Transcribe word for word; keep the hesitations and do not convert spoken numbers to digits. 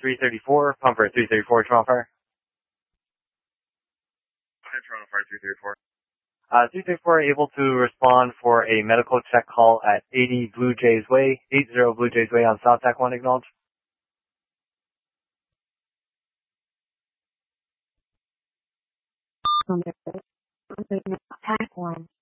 three thirty-four, pumper three thirty-four, Toronto Fire. Hi, Toronto Fire three thirty-four. Uh, three thirty-four able to respond for a medical check call at eighty Blue Jays Way, eighty Blue Jays Way on South Tac one, acknowledge. Tac one.